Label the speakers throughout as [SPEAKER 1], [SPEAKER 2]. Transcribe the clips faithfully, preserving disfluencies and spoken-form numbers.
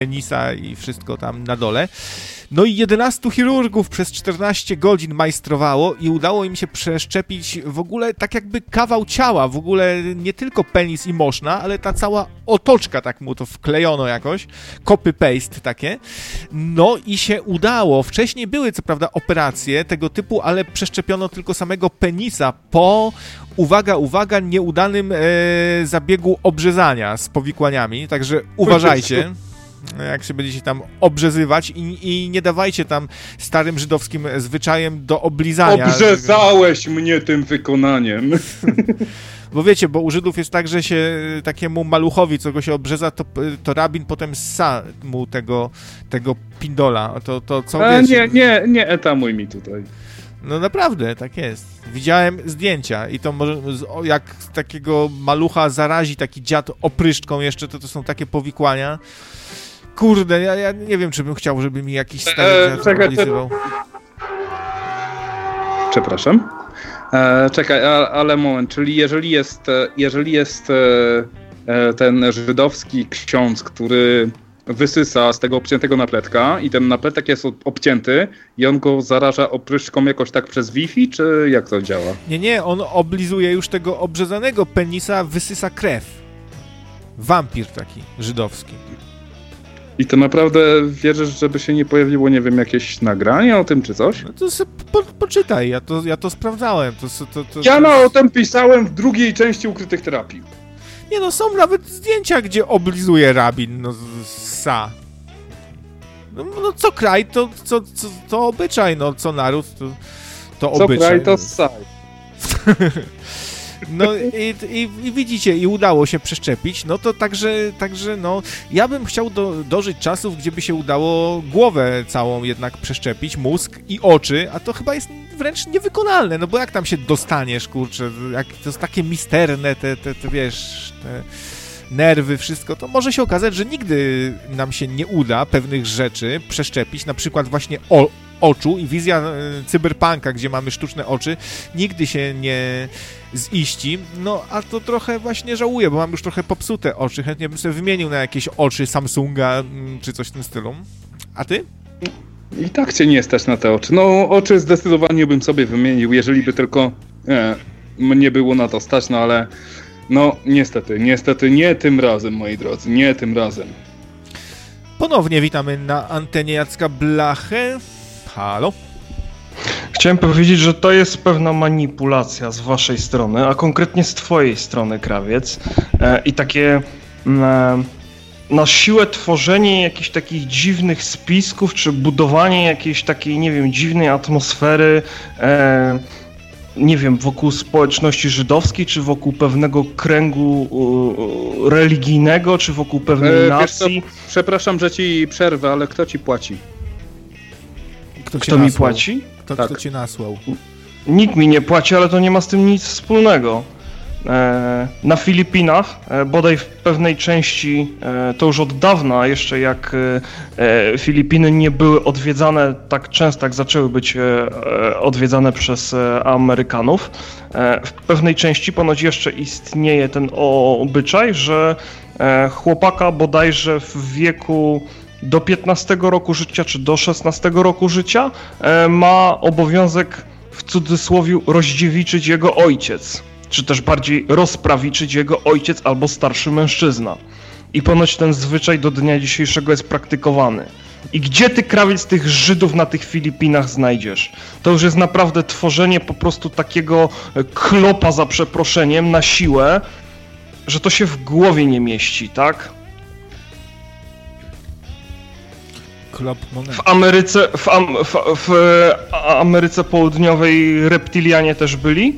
[SPEAKER 1] penisa i wszystko tam na dole. No i jedenastu chirurgów przez czternaście godzin majstrowało i udało im się przeszczepić w ogóle tak jakby kawał ciała, w ogóle nie tylko penis i moszna, ale ta cała otoczka, tak mu to wklejono jakoś, copy-paste takie. No i się udało. Wcześniej były co prawda operacje tego typu, ale przeszczepiono tylko samego penisa po, uwaga, uwaga, nieudanym e, zabiegu obrzezania z powikłaniami, także uważajcie. Jak się będziecie tam obrzezywać i, i nie dawajcie tam starym żydowskim zwyczajem do oblizania.
[SPEAKER 2] Obrzezałeś mnie tym wykonaniem.
[SPEAKER 1] Bo wiecie, bo u Żydów jest tak, że się takiemu maluchowi, co go się obrzyza, to, to rabin potem ssa mu tego, tego pindola. To, to co
[SPEAKER 2] A
[SPEAKER 1] wiecie?
[SPEAKER 2] nie, nie, nie etamuj mi tutaj.
[SPEAKER 1] No naprawdę, tak jest. Widziałem zdjęcia i to może, jak takiego malucha zarazi taki dziad opryszczką jeszcze, to to są takie powikłania. Kurde, ja, ja nie wiem, czy bym chciał, żeby mi jakiś stary dziad
[SPEAKER 2] czekaj,
[SPEAKER 1] oblizywał.
[SPEAKER 2] Przepraszam. E, czekaj, a, ale moment, czyli jeżeli jest, jeżeli jest e, ten żydowski ksiądz, który wysysa z tego obciętego napletka i ten napletek jest obcięty i on go zaraża opryszczką jakoś tak przez Wi-Fi, czy jak to działa?
[SPEAKER 1] Nie, nie, on oblizuje już tego obrzezanego penisa, wysysa krew. Wampir taki żydowski.
[SPEAKER 2] I to naprawdę wierzysz, żeby się nie pojawiło, nie wiem, jakieś nagranie o tym czy coś?
[SPEAKER 1] No to sobie po, poczytaj, ja to, ja to sprawdzałem. To, to, to,
[SPEAKER 2] ja
[SPEAKER 1] to...
[SPEAKER 2] no o tym pisałem w drugiej części Ukrytych Terapii.
[SPEAKER 1] Nie no, są nawet zdjęcia, gdzie oblizuje rabin, no sa. No, no co kraj, to, co, co, to obyczaj, no co naród, to, to
[SPEAKER 2] co
[SPEAKER 1] obyczaj.
[SPEAKER 2] Co kraj, to saj.
[SPEAKER 1] No i, i, i widzicie, i udało się przeszczepić, no to także, także no, ja bym chciał do, dożyć czasów, gdzie by się udało głowę całą jednak przeszczepić, mózg i oczy, a to chyba jest wręcz niewykonalne, no bo jak tam się dostaniesz, kurczę, jak to jest takie misterne, te, te, te wiesz, te nerwy, wszystko, to może się okazać, że nigdy nam się nie uda pewnych rzeczy przeszczepić, na przykład właśnie o, oczu i wizja y, cyberpunka, gdzie mamy sztuczne oczy, nigdy się nie ziści, no a to trochę właśnie żałuję, bo mam już trochę popsute oczy, chętnie bym sobie wymienił na jakieś oczy Samsunga mm, czy coś w tym stylu. A ty?
[SPEAKER 2] I tak cię nie stać na te oczy. No oczy zdecydowanie bym sobie wymienił, jeżeli by tylko e, mnie było na to stać, no ale no niestety, niestety nie tym razem, moi drodzy, nie tym razem.
[SPEAKER 1] Ponownie witamy na antenie Jacka Blachę. Halo?
[SPEAKER 3] Chciałem powiedzieć, że to jest pewna manipulacja z waszej strony, a konkretnie z twojej strony, Krawiec. E, I takie e, na siłę tworzenie jakichś takich dziwnych spisków, czy budowanie jakiejś takiej, nie wiem, dziwnej atmosfery, e, nie wiem, wokół społeczności żydowskiej, czy wokół pewnego kręgu e, religijnego, czy wokół pewnej
[SPEAKER 2] e,
[SPEAKER 3] nacji.
[SPEAKER 2] Co, przepraszam, że ci przerwę, ale kto ci płaci?
[SPEAKER 1] Kto,
[SPEAKER 3] kto mi płaci?
[SPEAKER 1] Kto,
[SPEAKER 2] tak.
[SPEAKER 1] kto cię nasłał?
[SPEAKER 3] Nikt mi nie płaci, ale to nie ma z tym nic wspólnego. E, na Filipinach, e, bodaj w pewnej części, e, to już od dawna, jeszcze jak e, Filipiny nie były odwiedzane tak często, jak zaczęły być e, odwiedzane przez e, Amerykanów, e, w pewnej części ponoć jeszcze istnieje ten obyczaj, że e, chłopaka bodajże w wieku do piętnastego roku życia, czy do szesnastego roku życia e, ma obowiązek w cudzysłowie rozdziewiczyć jego ojciec, czy też bardziej rozprawiczyć jego ojciec albo starszy mężczyzna. I ponoć ten zwyczaj do dnia dzisiejszego jest praktykowany. I gdzie ty, Krawiec, tych Żydów na tych Filipinach znajdziesz? To już jest naprawdę tworzenie po prostu takiego klopa, za przeproszeniem, na siłę, że to się w głowie nie mieści, tak? W Ameryce, w, Am, w, w Ameryce Południowej reptilianie też byli?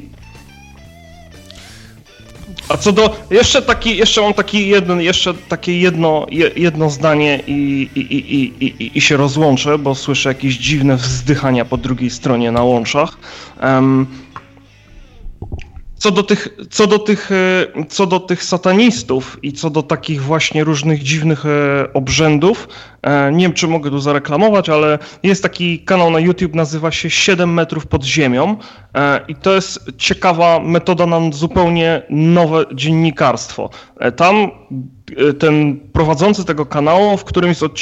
[SPEAKER 3] A co do, jeszcze taki, jeszcze mam taki jeden, jeszcze takie jedno, jedno zdanie i, i, i, i, i się rozłączę, bo słyszę jakieś dziwne wzdychania po drugiej stronie na łączach. Um, Co do tych, co do tych, co do tych satanistów i co do takich właśnie różnych dziwnych obrzędów, nie wiem, czy mogę tu zareklamować, ale jest taki kanał na YouTube, nazywa się siedem metrów pod ziemią i to jest ciekawa metoda na zupełnie nowe dziennikarstwo. Tam ten prowadzący tego kanału, w którymś z odcinków